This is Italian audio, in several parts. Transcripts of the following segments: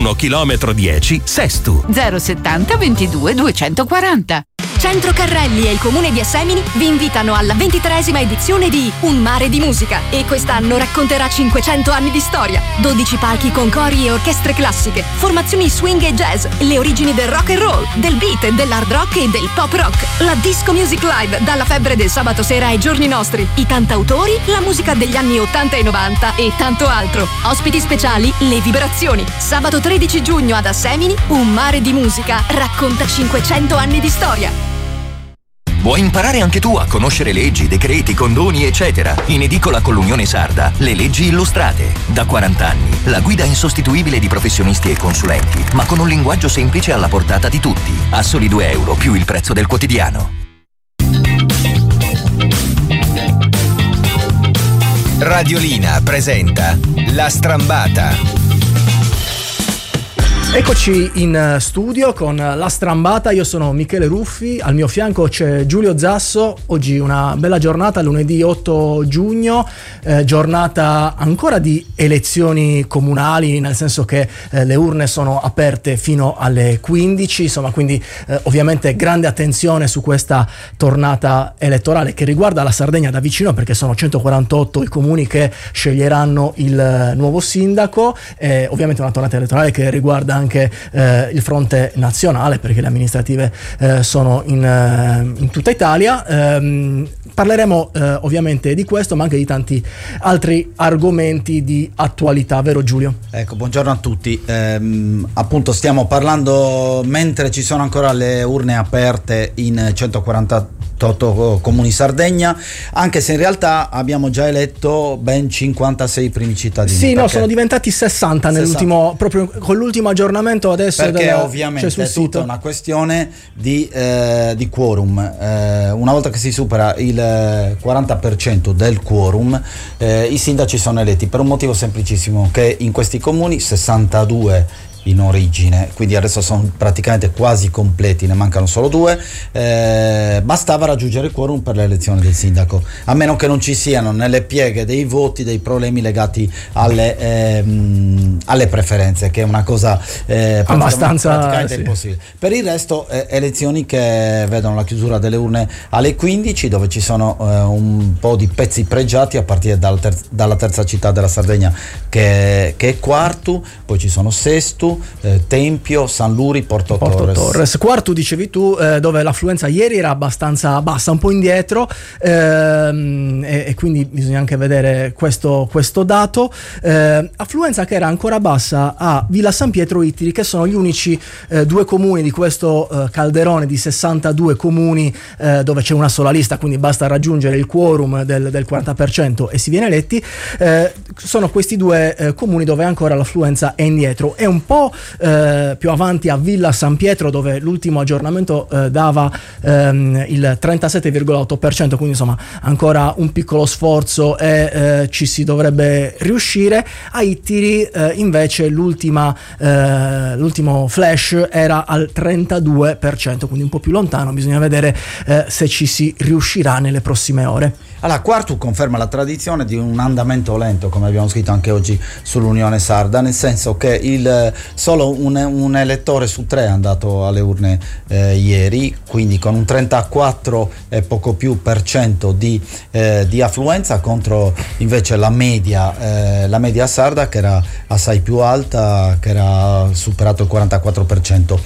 21 chilometro 10 Sestu. 070 22 240. Centro Carrelli e il Comune di Assemini vi invitano alla 23esima edizione di Un mare di musica e quest'anno racconterà 500 anni di storia, 12 palchi con cori e orchestre classiche, formazioni swing e jazz, le origini del rock and roll, del beat, dell'hard rock e del pop rock, la disco music live dalla febbre del sabato sera ai giorni nostri, i cantautori, la musica degli anni 80 e 90 e tanto altro. Ospiti speciali, le vibrazioni. Sabato 13 giugno ad Assemini, Un mare di musica racconta 500 anni di storia. Vuoi imparare anche tu a conoscere leggi, decreti, condoni, eccetera? In edicola con l'Unione Sarda, le leggi illustrate. Da 40 anni, la guida insostituibile di professionisti e consulenti, ma con un linguaggio semplice alla portata di tutti. A soli €2 più il prezzo del quotidiano. Radiolina presenta La Strambata. Eccoci in studio con La Strambata, io sono Michele Ruffi, al mio fianco c'è Giulio Zasso. Oggi una bella giornata, lunedì 8 giugno, giornata ancora di elezioni comunali, nel senso che le urne sono aperte fino alle 15, insomma, quindi ovviamente grande attenzione su questa tornata elettorale che riguarda la Sardegna da vicino, perché sono 148 i comuni che sceglieranno il nuovo sindaco, ovviamente una tornata elettorale che riguarda anche il fronte nazionale, perché le amministrative sono in tutta Italia. Parleremo ovviamente di questo, ma anche di tanti altri argomenti di attualità, vero Giulio? Ecco, buongiorno a tutti. Appunto stiamo parlando mentre ci sono ancora le urne aperte in 148 comuni Sardegna, anche se in realtà abbiamo già eletto ben 56 primi cittadini. Sì, no, sono diventati 60 nell'ultimo, proprio con l'ultimo aggiornamento adesso. Perché ovviamente è tutta una questione di quorum. Una volta che si supera il 40% del quorum, i sindaci sono eletti per un motivo semplicissimo, che in questi comuni 62 in origine, quindi adesso sono praticamente quasi completi, ne mancano solo 2, bastava raggiungere il quorum per l'elezione del sindaco, a meno che non ci siano nelle pieghe dei voti dei problemi legati alle preferenze, che è una cosa abbastanza praticamente impossibile. Per il resto elezioni che vedono la chiusura delle urne alle 15, dove ci sono un po' di pezzi pregiati a partire dalla terza città della Sardegna che è Quartu, poi ci sono Sestu, Tempio, San Luri, Porto Torres. Quartu dicevi tu, dove l'affluenza ieri era abbastanza bassa, un po' indietro, e quindi bisogna anche vedere questo dato. Affluenza che era ancora bassa a Villa San Pietro Ittiri, che sono gli unici 2 comuni di questo calderone di 62 comuni dove c'è una sola lista, quindi basta raggiungere il quorum del 40% e si viene eletti. Sono questi 2 comuni dove ancora l'affluenza è indietro. È un po' più avanti a Villa San Pietro, dove l'ultimo aggiornamento dava il 37,8%, quindi insomma ancora un piccolo sforzo e ci si dovrebbe riuscire. A Ittiri invece l'ultimo flash era al 32%, quindi un po' più lontano, bisogna vedere se ci si riuscirà nelle prossime ore. Allora, Quartu conferma la tradizione di un andamento lento, come abbiamo scritto anche oggi sull'Unione Sarda, nel senso che solo un elettore su 3 è andato alle urne ieri, quindi con un 34 e poco più per cento di affluenza, contro invece la media sarda, che era assai più alta, che era superato il 44%.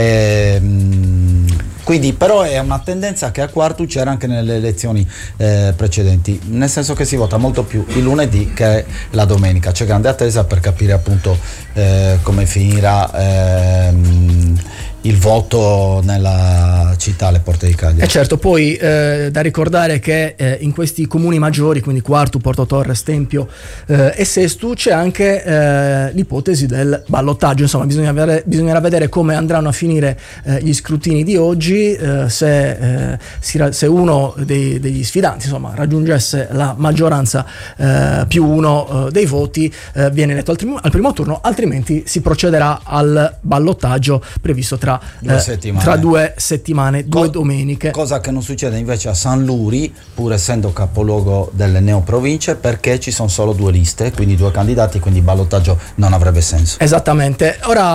Quindi però è una tendenza che a Quartu c'era anche nelle elezioni precedenti, nel senso che si vota molto più il lunedì che la domenica. C'è grande attesa per capire appunto come finirà il voto nella città alle porte di Cagliari. E certo, poi da ricordare che in questi comuni maggiori, quindi Quartu, Porto Torres, Tempio e Sestu, c'è anche l'ipotesi del ballottaggio. Insomma, bisognerà vedere come andranno a finire gli scrutini di oggi, se uno degli sfidanti, insomma, raggiungesse la maggioranza più uno dei voti, viene eletto al primo turno, altrimenti si procederà al ballottaggio previsto tra 2 settimane, 2 domeniche. Cosa che non succede invece a San Luri, pur essendo capoluogo delle neoprovince, perché ci sono solo 2 liste, quindi 2 candidati, quindi il ballottaggio non avrebbe senso. Esattamente. Ora